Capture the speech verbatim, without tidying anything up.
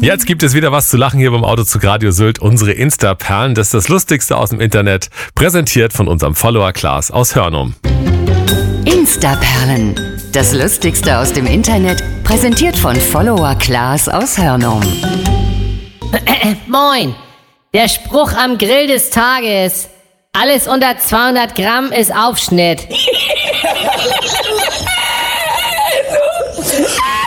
Jetzt gibt es wieder was zu lachen hier beim Autozug Radio Sylt. Unsere Insta-Perlen, das ist das Lustigste aus dem Internet. Präsentiert von unserem Follower Klaas aus Hörnum. Insta-Perlen, das Lustigste aus dem Internet. Präsentiert von Follower Klaas aus Hörnum. Moin, der Spruch am Grill des Tages. Alles unter zweihundert Gramm ist Aufschnitt.